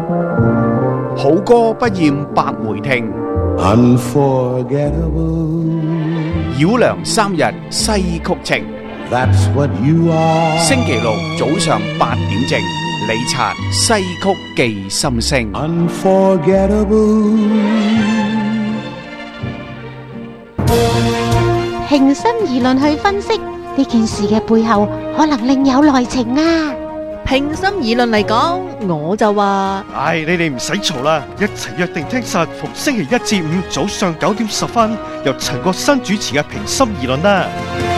好歌不厭百回聽， Unforgettable. 繞梁三日西曲情。 That's what you are. 星期六早上8點正，李察西曲記心聲。 Unforgettable. 平心而論去分析呢件事嘅背後，可能另有內情啊！ 平心而論嚟講，我就話， 唉，你哋唔使嘈啦，一齊約定聽實逢星期一至五早上9點10分，由陳國新主持嘅平心而論啦。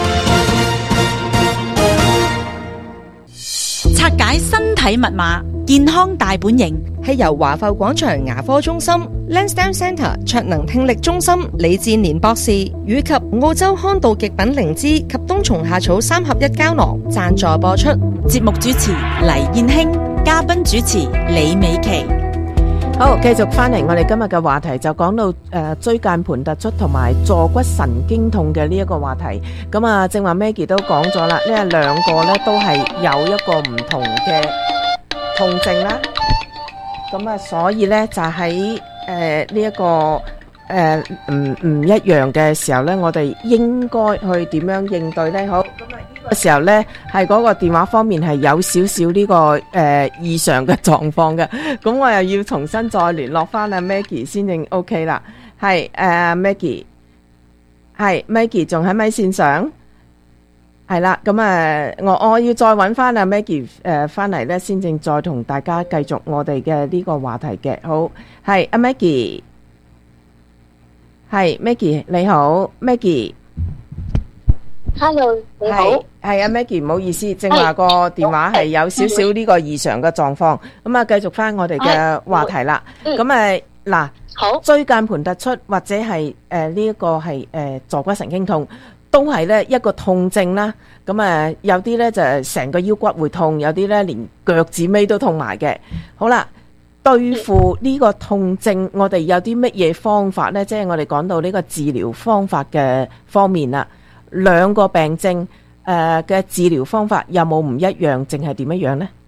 拆解身體密碼，健康大本營， 係由華埠廣場牙科中心、Lansdowne Centre 卓能聽力中心李志年博士以及澳洲康道極品靈芝及冬蟲夏草3合1膠囊贊助播出。 節目主持黎燕卿，嘉賓主持李美琪。 好，繼續翻嚟，我哋今日嘅話題就講到椎間盤突出同埋坐骨神經痛嘅呢一個話題。咁啊，正話 Maggie 都講咗啦，呢兩個咧都係有一個唔同嘅痛症啦。咁啊，所以咧就喺呢一個唔一樣嘅時候咧，我哋應該去點樣應對咧？好，咁啊呢個時候咧係嗰個電話方面係有少少呢個異常嘅狀況嘅，咁我又要重新再聯絡翻阿 Maggie 先正 OK 啦。係Maggie， 係 Maggie 仲喺咪線上？係啦，咁我要再揾翻阿 Maggie 翻嚟咧，先正再同大家繼續我哋嘅呢個話題嘅。好，係阿 Maggie。係 Maggie 你好 Maggie。Hello 你好。 係阿 Maggie， 唔好意思，正話個電話係有少少呢個異常嘅狀況。咁啊，繼續翻我哋嘅話題啦。咁嗱，好，椎間盤突出或者係呢一個係坐骨神經痛，都係咧一個痛症啦。咁有啲咧就成個腰骨會痛，有啲咧連腳趾尾都痛埋嘅。好啦。對付呢個痛症，我哋有啲乜嘢方法呢？即係我哋講到呢個治療方法嘅方面啦，兩個病症嘅治療方法有冇唔一樣，淨係點樣呢？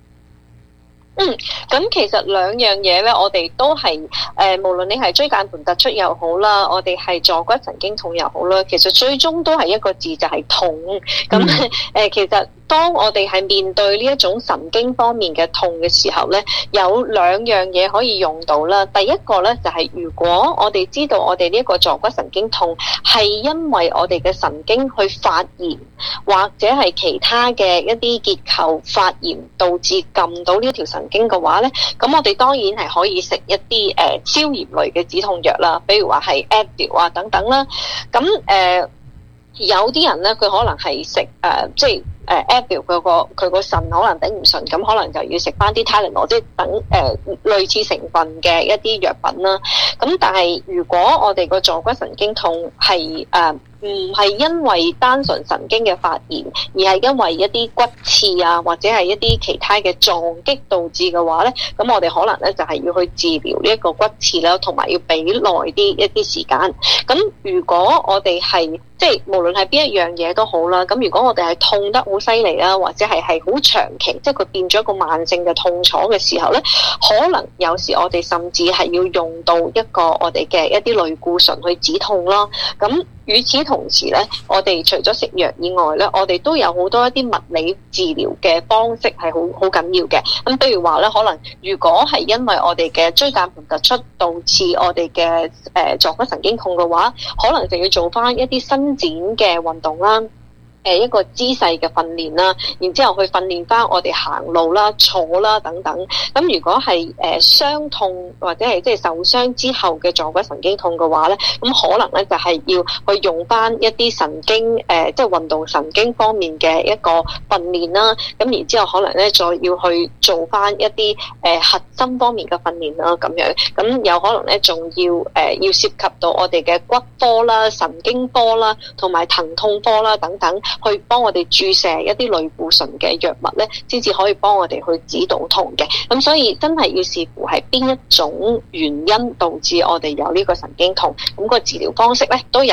咁其實兩樣嘢咧，我哋都係無論你係椎間盤突出又好啦，我哋係坐骨神經痛又好啦，其實最終都係一個字，就係痛。咁其實當我哋係面對呢一種神經方面嘅痛嘅時候咧，有兩樣嘢可以用到啦。第一個咧就係如果我哋知道我哋呢一個坐骨神經痛係因為我哋嘅神經去發炎，或者係其他嘅一啲結構發炎導致撳到呢條神經嘅話咧，咁我哋當然係可以食一啲消炎類嘅止痛藥啦，比如話係 Advil 啊等等啦。咁有啲人咧，佢可能係食即係Advil 佢個腎可能頂唔順，咁可能就要食翻啲 Tylenol， 即係等類似成分嘅一啲藥品啦。咁但係如果我哋個坐骨神經痛係唔係因為單純神經嘅發炎，而係因為一啲骨刺啊，或者係一啲其他嘅撞擊導致嘅話咧，咁我哋可能咧就係要去治療呢一個骨刺啦，同埋要俾耐啲一啲時間。咁如果我哋係即係無論係邊一樣嘢都好啦，咁如果我哋係痛得好犀利啦，或者係好長期，即係佢變咗一個慢性嘅痛楚嘅時候咧，可能有時我哋甚至係要用到一個我哋嘅一啲類固醇去止痛啦。咁與此同時咧，我哋除咗食藥以外咧，我哋都有好多一啲物理治療嘅方式係好緊要嘅。咁譬如話咧，可能如果係因為我哋嘅椎間盤突出導致我哋嘅坐骨神經痛嘅話，可能就要做翻一啲伸展嘅運動啦。一個姿勢嘅訓練啦，然之後去訓練翻我哋行路啦、坐啦等等。咁如果係傷痛或者係即係受傷之後嘅坐骨神經痛嘅話咧，咁可能咧就係要去用翻一啲神經即係運動神經方面嘅一個訓練啦。咁然之後可能咧再要去做翻一啲核心方面嘅訓練啦，咁樣。咁有可能咧仲要涉及到我哋嘅骨科啦、神經科啦，同埋疼痛科啦等等。去幫我哋注射一啲類固醇嘅藥物咧，先至可以幫我哋去止到痛嘅。咁所以真係要視乎係邊一種原因導致我哋有呢個神經痛，咁個治療方式咧都有唔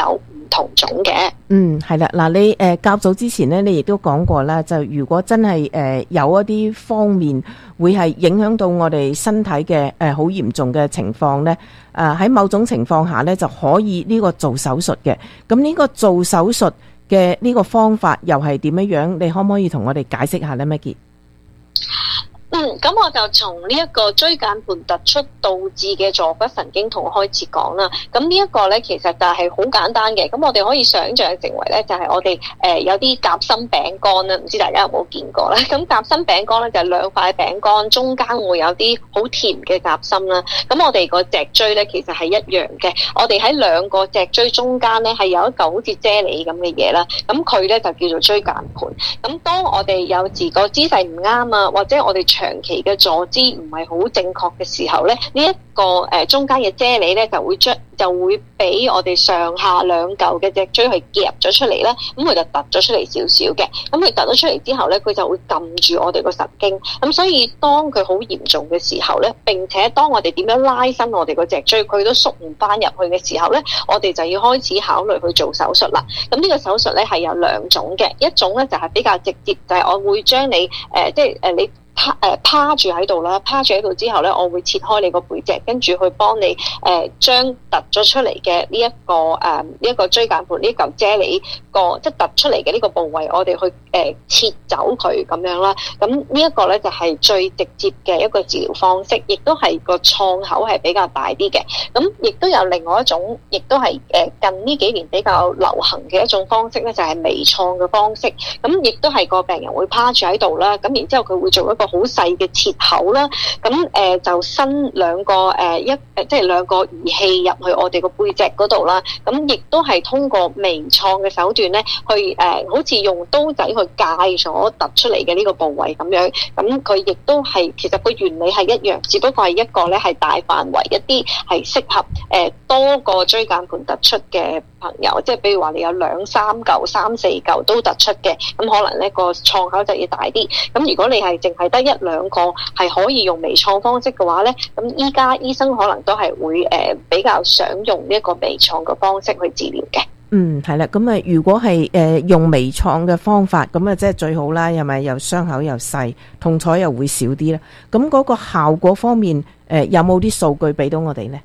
同種嘅。 係啦，嗱，你較早之前呢，你亦都講過啦，就如果真係有一啲方面會係影響到我哋身體嘅好嚴重嘅情況呢，喺某種情況下呢，就可以呢個做手術嘅。咁呢個做手術嘅呢個方法又係點樣？你可唔可以同我哋解釋下呢？Maggie？ 咁我就從呢一個椎間盤突出導致嘅坐骨神經痛開始講啦。咁呢一個咧，其實就係好簡單嘅。咁我哋可以想像成為咧，就係我哋有啲夾心餅乾啦，唔知大家有冇見過咧？咁夾心餅乾咧就係兩塊餅乾，中間會有啲好甜嘅夾心啦。咁我哋個脊椎咧其實係一樣嘅。我哋喺兩個脊椎中間咧係有一嚿好似啫喱咁嘅嘢啦。咁佢咧就叫做椎間盤。咁當我哋有時個姿勢唔啱啊，或者我哋長期嘅坐姿唔係好正確嘅時候咧，呢一個中間嘅啫喱咧就會俾我哋上下兩嚿嘅脊椎去夾咗出嚟啦，咁佢就突咗出嚟少少嘅，咁佢突咗出嚟之後咧，佢就會撳住我哋個神經，咁所以當佢好嚴重嘅時候咧，並且當我哋點樣拉伸我哋個脊椎，佢都縮唔翻入去嘅時候咧，我哋就要開始考慮去做手術啦。咁呢個手術咧係有兩種嘅，一種咧就係比較直接，就係我會將你你趴住喺度啦，趴住喺度之後咧，我會切開你個背脊，跟住去幫你將突咗出嚟嘅呢一個椎間盤呢嚿啫喱即係突出嚟嘅呢個部位，我哋去切走佢咁樣啦。咁呢一個咧就係最直接嘅一個治療方式，亦都係個創口係比較大啲嘅。咁亦都有另外一種，亦都係近呢幾年比較流行嘅一種方式咧，就係微創嘅方式。咁亦都係個病人會趴住喺度啦，咁然之後佢會做一個好細嘅切口啦，咁就伸兩個即係兩個儀器入去我哋個背脊嗰度啦，咁亦都係通過微創嘅手段咧，去好似用刀仔去界咗突出嚟嘅呢個部位咁樣，咁佢亦都係其實個原理係一樣，只不過係一個咧係大範圍一啲係適合多個椎間盤突出嘅朋友，即係比如話你有2、3嚿、3、4嚿都突出嘅，咁可能呢個創口就要大啲。咁如果你係淨係得1、2個係可以用微創方式嘅話咧，咁依家醫生可能都係會比較想用呢一個微創嘅方式去治療嘅。 係啦，咁啊，如果係用微創嘅方法，咁啊即係最好啦，係咪？又傷口又細，痛楚又會少啲啦。咁嗰個效果方面，有冇啲數據俾到我哋咧？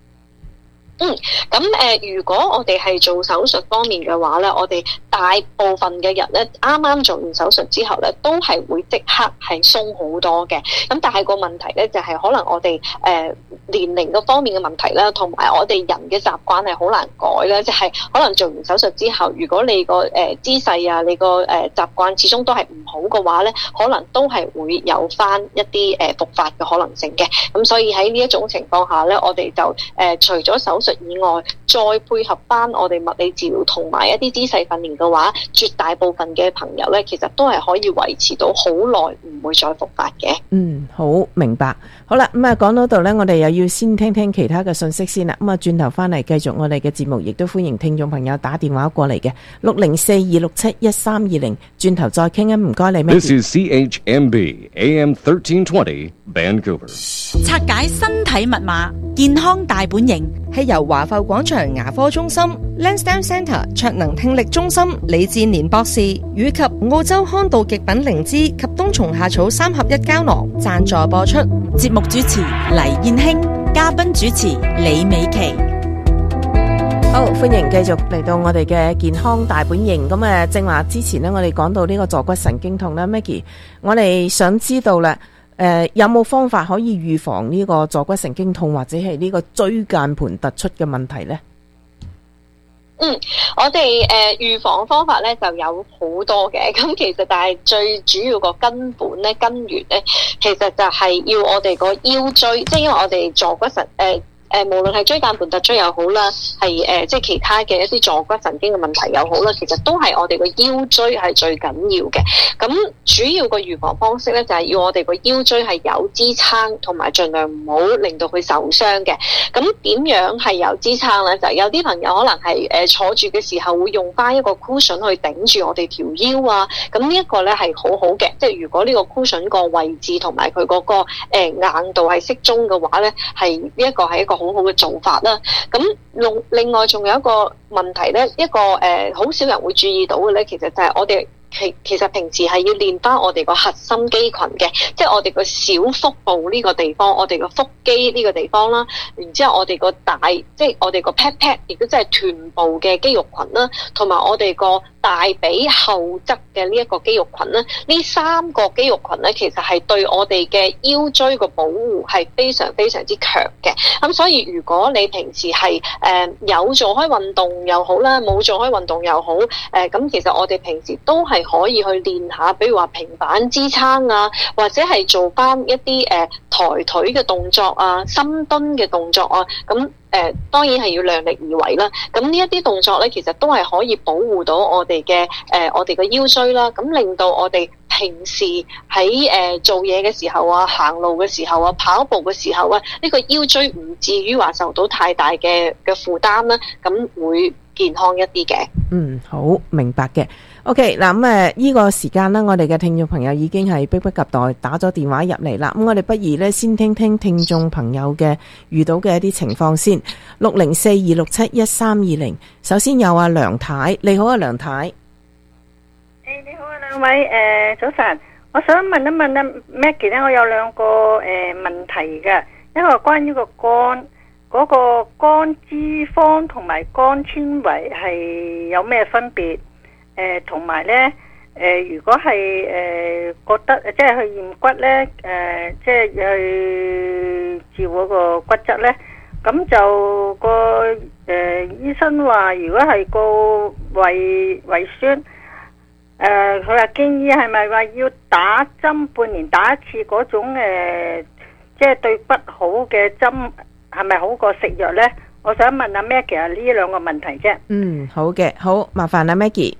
如果我哋係做手術方面嘅話咧，我哋大部分嘅人咧，啱啱做完手術之後咧，都係會即刻係鬆好多嘅。咁但係個問題咧，就係可能我哋年齡嗰方面嘅問題啦，同埋我哋人嘅習慣係好難改啦。即係可能做完手術之後，如果你個姿勢啊，你個習慣始終都係唔好嘅話咧，可能都係會有翻一啲復發嘅可能性嘅。咁所以喺呢一種情況下咧，我哋就除咗手術以外，再配合翻我哋物理治療同埋一啲姿勢訓練嘅話，絕大部分嘅朋友咧，其實都係可以維持到好耐，唔會再復發嘅。 好明白。好啦，咁啊講到度咧，我哋又要先聽聽其他嘅信息先啦。咁啊轉頭翻嚟繼續我哋嘅節目，亦都歡迎聽眾朋友打電話過嚟嘅6042671320，轉頭再傾啊！唔該你咩 ？This is CHMB AM 1320 Vancouver。 拆解身體密碼，健康大本營係由華埠廣場牙科中心、Lansdowne Centre 卓能聽力中心李志年博士以及澳洲康道極品靈芝及冬蟲夏草3合1膠囊贊助播出。 節目主持黎燕卿，嘉賓主持李美琪。 好，歡迎繼續嚟到我哋嘅健康大本營。咁正話之前呢，我哋講到呢個坐骨神經痛啦 ，Maggie， 我哋想知道啦，有冇方法可以預防呢個坐骨神經痛或者係呢個椎間盤突出嘅問題呢？ 我哋預防方法咧就有好多嘅，咁其實但係最主要個根本咧根源咧，其實就係要我哋個腰椎，即係因為我哋坐骨神無論係椎間盤突出又好啦，係即係其他嘅一啲坐骨神經嘅問題又好啦，其實都係我哋個腰椎係最緊要嘅。咁主要個預防方式咧，就係要我哋個腰椎係有支撐，同埋盡量唔好令到佢受傷嘅。咁點樣係有支撐咧？就係有啲朋友可能係坐住嘅時候會用翻一個 cushion 去頂住我哋條腰啊。咁呢一個咧係好好嘅，即係如果呢個 cushion 個位置同埋佢嗰個硬度係適中嘅話咧，係呢一個係一個好好好嘅做法啦。咁另外仲有一個問題咧，一個好少人會注意到嘅咧，其實就係我哋其實平時係要練翻我哋個核心肌群嘅，即係我哋個小腹部呢個地方，我哋個腹肌呢個地方啦，然之後我哋個即係我哋個 pat 亦都即係臀部嘅肌肉群啦，同埋我哋個大髀後側嘅呢一個肌肉群啦，呢三個肌肉群咧，其實係對我哋嘅腰椎個保護係非常非常之強嘅。咁所以如果你平時係有做開運動又好啦，冇做開運動又好，咁其實我哋平時都係可以去練下，比如話平板支撐啊，或者係做翻一啲抬腿嘅動作啊、深蹲嘅動作啊，咁當然係要量力而為啦。咁呢一啲動作咧，其實都係可以保護到我哋嘅我哋嘅腰椎啦，咁令到我哋平時喺做嘢嘅時候啊、行路嘅時候啊、跑步嘅時候啊，呢個腰椎唔至於話受到太大嘅負擔啦，咁會健康一啲嘅。 好明白嘅。OK， 嗱咁呢個時間呢，我哋嘅聽眾朋友已經係迫不及待打咗電話入嚟啦。咁我哋不如呢，先聽聽聽眾朋友嘅遇到嘅一啲情況先。604-267-1320，首先有阿梁太，你好啊，梁太。 你好啊，兩位早晨，我想問一問啊 Maggie 咧，我有兩個問題嘅，一個關於個肝嗰個肝脂肪同埋肝纖維係有咩分別？同埋咧，如果係覺得即係去驗骨咧，即係去照嗰個骨質咧，咁就個醫生話，如果係個胃酸，佢話建議係咪話要打針半年打一次嗰種即係對骨好嘅針，係咪好過食藥咧？我想問阿 Maggie 啊，呢兩個問題啫。 好嘅，好麻煩阿 Maggie。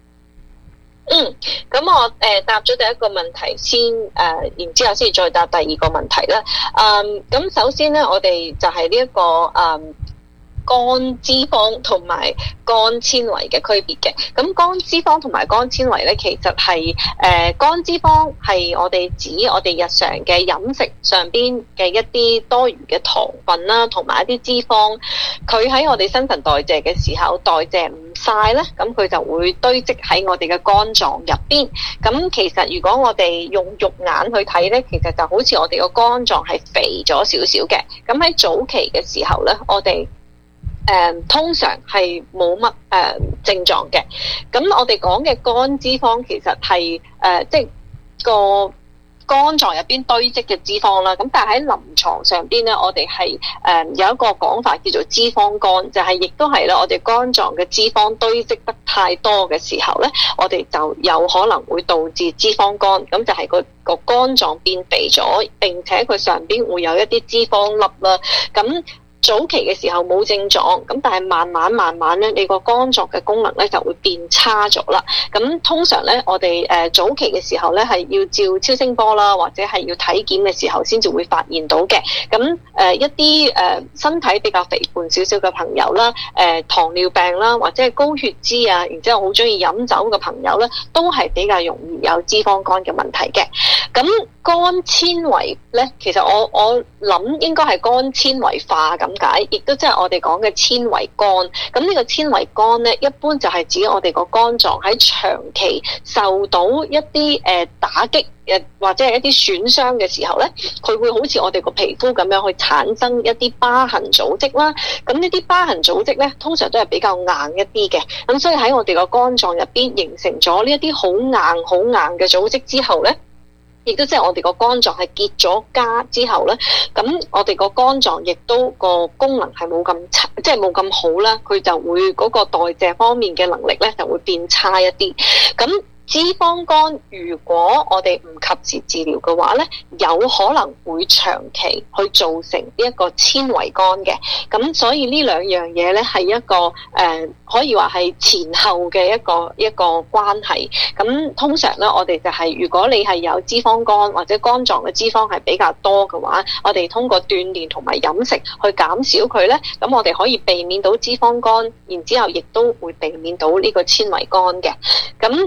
咁我答咗第一個問題先，然之後先再答第二個問題啦。咁首先咧，我哋就係呢一個肝脂肪同埋肝纖維嘅區別嘅。咁肝脂肪同埋肝纖維咧，其實係肝脂肪係我哋指我哋日常嘅飲食上邊嘅一啲多餘嘅糖分啦，同埋一啲脂肪，佢喺我哋新陳代謝嘅時候代謝唔晒咧，咁佢就會堆積喺我哋嘅肝臟入邊。咁其實如果我哋用肉眼去睇咧，其實就好似我哋個肝臟係肥咗少少嘅。咁喺早期嘅時候咧，我哋通常係冇乜症狀嘅。咁我哋講嘅肝脂肪其實係即係個肝臟入邊堆積嘅脂肪啦。咁但係喺臨床上邊咧，我哋係有一個講法叫做脂肪肝，就係亦都係咧，我哋肝臟嘅脂肪堆積得太多嘅時候咧，我哋就有可能會導致脂肪肝。咁就係個肝臟變肥咗，並且佢上邊會有一啲脂肪粒啦。咁早期嘅時候冇症狀，咁但係慢慢咧，你個肝臟嘅功能咧就會變差咗啦。咁通常咧，我哋早期嘅時候咧係要照超聲波啦，或者係要體檢嘅時候先至會發現到嘅。咁一啲身體比較肥胖少少嘅朋友啦，糖尿病啦，或者係高血脂啊，然之後好中意飲酒嘅朋友咧，都係比較容易有脂肪肝嘅問題嘅。咁肝纖維咧，其實我諗應該係肝纖維化咁解，亦都即係我哋講嘅纖維肝。咁呢個纖維肝咧，一般就係指我哋個肝臟喺長期受到一啲打擊或者係一啲損傷嘅時候咧，佢會好似我哋個皮膚咁樣去產生一啲疤痕組織啦。咁呢啲疤痕組織咧，通常都係比較硬一啲嘅。咁所以喺我哋個肝臟入邊形成咗呢一啲好硬嘅組織之後咧，亦都即係我哋個肝臟係結咗痂之後咧，咁我哋個肝臟亦都個功能係冇咁差，即係冇咁好啦，佢就會嗰個代謝方面嘅能力咧就會變差一啲。咁脂肪肝如果我哋唔及時治療嘅話咧，有可能會長期去造成呢一個纖維肝嘅。咁所以呢兩樣嘢咧係一個可以話係前後嘅一個關係。咁通常咧，我哋就係如果你係有脂肪肝或者肝臟嘅脂肪係比較多嘅話，我哋通過鍛鍊同埋飲食去減少佢咧，咁我哋可以避免到脂肪肝，然之後亦都會避免到呢個纖維肝嘅。咁第二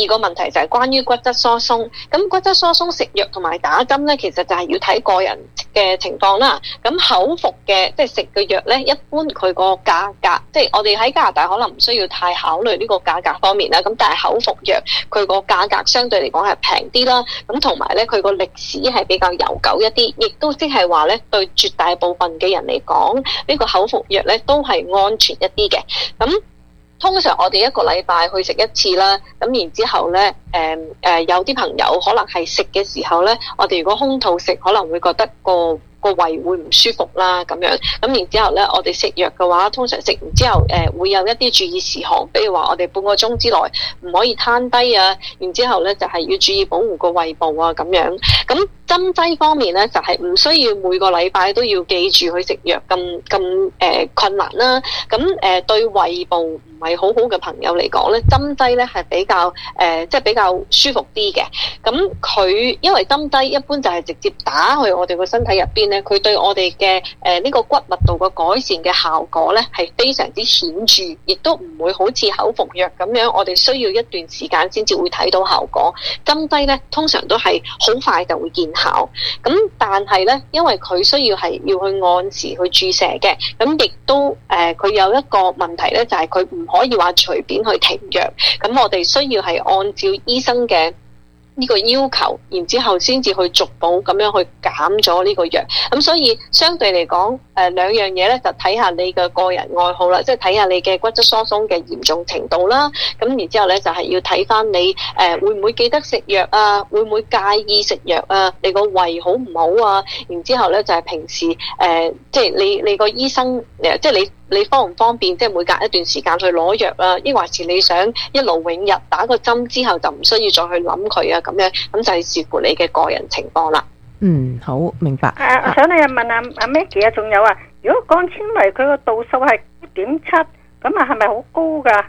個問題就係關於骨質疏鬆。咁骨質疏鬆食藥同埋打針咧，其實就係要睇個人嘅情況啦。咁口服嘅即係食嘅藥咧，一般佢個價格，即係我哋喺加拿大可能唔需要太考慮呢個價格方面啦。咁但係口服藥佢個價格相對嚟講係平啲啦。咁同埋咧，佢個歷史係比較悠久一啲，亦都即係話咧，對絕大部分嘅人嚟講，呢個口服藥咧都係安全一啲嘅。咁通常我哋一個禮拜去食一次啦，咁然之後咧，有啲朋友可能係食嘅時候咧，我哋如果空肚食，可能會覺得個胃會唔舒服啦咁樣。咁然之後咧，我哋食藥嘅話，通常食完之後，會有一啲注意事項，比如話我哋半個鐘之內唔可以攤低啊，然之後咧就係要注意保護個胃部啊咁樣。咁針劑方面咧，就係唔需要每個禮拜都要記住去食藥咁困難啦。咁對胃部唔係好好嘅朋友嚟講咧，針劑咧係比較即係比較舒服啲嘅。咁佢因為針劑一般就係直接打去我哋個身體入邊咧，佢對我哋嘅呢個骨密度嘅改善嘅效果咧係非常之顯著，亦都唔會好似口服藥咁樣，我哋需要一段時間先至會睇到效果。針劑咧通常都係好快就會見效。咁但係咧，因為佢需要係要去按時去注射嘅，咁亦都佢有一個問題咧，就係佢唔可以話隨便去停藥。咁我哋需要係按照醫生嘅呢個要求，然之後先至去逐步咁樣去減咗呢個藥。咁所以相對嚟講，兩樣嘢咧就睇下你嘅個人愛好啦，即係睇下你嘅骨質疏鬆嘅嚴重程度啦。咁然之後咧就係要睇翻你會唔會記得食藥啊，會唔會介意食藥啊，你個胃好唔好啊？然之後咧就係平時即係你個醫生即係你方唔方便，即係每隔一段時間去攞藥啊？抑或是你想一勞永逸打個針之後就唔需要再去諗佢啊？咁樣咁就係視乎你嘅個人情況啦。 嗯，好明白。 我想你問阿 Maggie 啊，仲有啊，如果肝纖維佢個度數係9.7，咁啊係咪好高噶？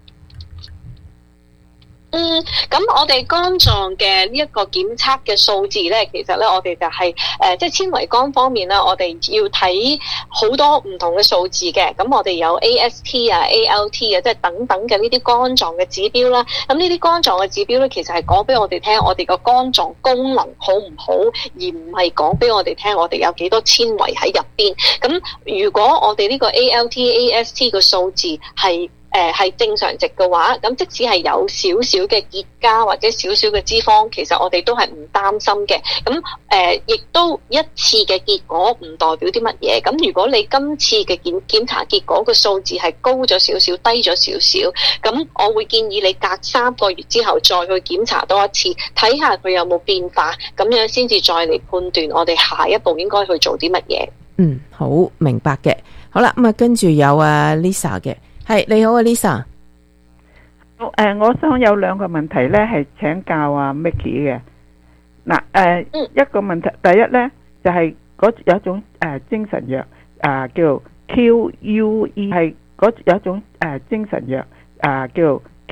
咁我哋肝臟嘅呢一個檢測嘅數字咧，其實咧我哋就係即係纖維肝方面咧，我哋要睇好多唔同嘅數字嘅。咁我哋有 AST 啊、ALT 啊，即係等等嘅呢啲肝臟嘅指標啦。咁呢啲肝臟嘅指標咧，其實係講俾我哋聽，我哋個肝臟功能好唔好，而唔係講俾我哋聽我哋有幾多纖維喺入邊。咁如果我哋呢個 ALT、AST 嘅數字係正常值嘅話，咁即使係有少少嘅結痂或者少少嘅脂肪，其實我哋都係唔擔心嘅。咁亦都一次嘅結果唔代表啲乜嘢。咁如果你今次嘅檢查結果嘅數字係高咗少少、低咗少少，咁我會建議你隔3個月之後再去檢查多一次，睇下佢有冇變化，咁樣先至再嚟判斷我哋下一步應該去做啲乜嘢。 好明白嘅。好啦，咁啊跟住有Lisa 嘅。係，你好啊 Lisa。 我想有2個問題咧，係請教阿 Micky 嘅。嗱，一個問題，第一咧就係有一種精神藥叫 QUE， 係有一種精神藥叫